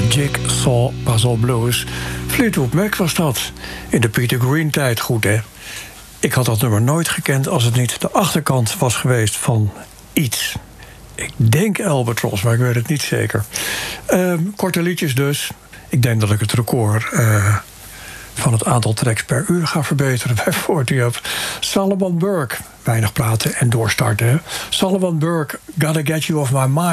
Jigsaw Puzzle Blues. Fleetwood Mac was dat. In de Peter Green tijd goed, hè? Ik had dat nummer nooit gekend als het niet de achterkant was geweest van iets. Ik denk Albatross, maar ik weet het niet zeker. Korte liedjes dus. Ik denk dat ik het record van het aantal tracks per uur ga verbeteren bij 40 Up. Solomon Burke. Weinig praten en doorstarten. Hè? Solomon Burke, Gotta Get You Off My Mind.